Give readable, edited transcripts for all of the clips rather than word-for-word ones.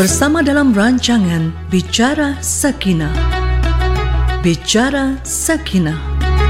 Bersama dalam rancangan Bicara Sakinah. Bicara Sakinah.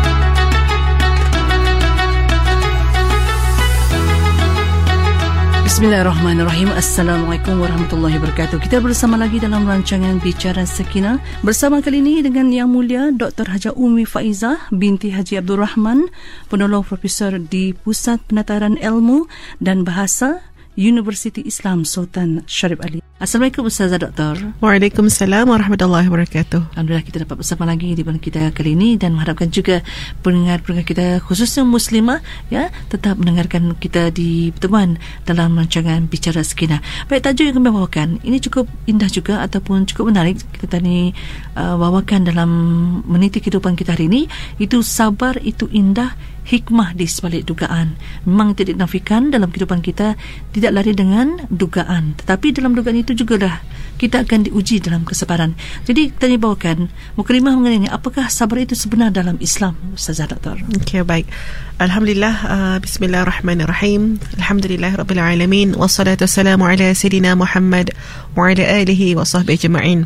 Bismillahirrahmanirrahim. Assalamualaikum warahmatullahi wabarakatuh. Kita bersama lagi dalam rancangan Bicara Sakinah. Bersama kali ini dengan Yang Mulia Dr. Haja Ummi Faizah binti Haji Abdul Rahman, penolong profesor di Pusat Penataran Ilmu dan Bahasa Universiti Islam Sultan Syarif Ali. Assalamualaikum Ustazah Doktor. Waalaikumsalam warahmatullahi wabarakatuh. Alhamdulillah kita dapat bersama lagi di bulan kita kali ini dan mengharapkan juga pendengar-pendengar kita khususnya muslimah ya tetap mendengarkan kita di pertemuan dalam rancangan Bicara Sakinah. Baik, tajuk yang kami bawakan ini cukup indah juga ataupun cukup menarik kita tadi bawakan dalam meniti kehidupan kita hari ini, itu sabar itu indah, hikmah di sebalik dugaan. Memang tidak dinafikan dalam kehidupan kita tidak lari dengan dugaan, tetapi dalam dugaan itu jugalah kita akan diuji dalam kesabaran. Jadi kita bawakan mukadimah mengenai apakah sabar itu sebenar dalam Islam, Ustazah Doktor. Okey, baik. Alhamdulillah, bismillahirrahmanirrahim. Alhamdulillahirabbil alamin wassalatu wassalamu ala sayidina Muhammad wa ala alihi wa sahbihi ajma'in.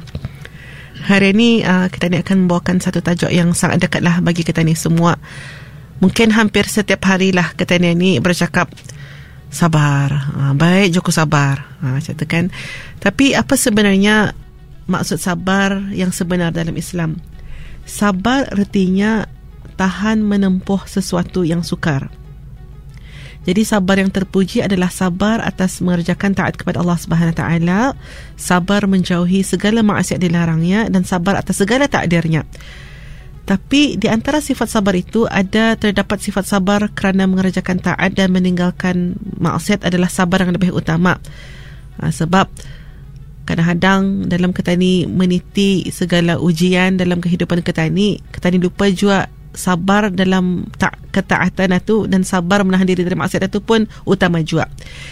Hari ini kita ni akan membawakan satu tajuk yang sangat dekatlah bagi kita ni semua. Mungkin hampir setiap harilah kita ni bercakap sabar, baik Joko sabar, macam tu kan. Tapi apa sebenarnya maksud sabar yang sebenar dalam Islam? Sabar artinya tahan menempuh sesuatu yang sukar. Jadi sabar yang terpuji adalah sabar atas mengerjakan taat kepada Allah Subhanahu Wa Taala, sabar menjauhi segala maksiat dilarangnya, dan sabar atas segala takdirnya. Tapi di antara sifat sabar itu terdapat sifat sabar kerana mengerjakan taat dan meninggalkan maksiat adalah sabar yang lebih utama. Sebab kadang-kadang dalam kita ni meniti segala ujian dalam kehidupan kita ni lupa juga sabar dalam ketaatan itu dan sabar menahan diri dari maksiat itu pun utama juga.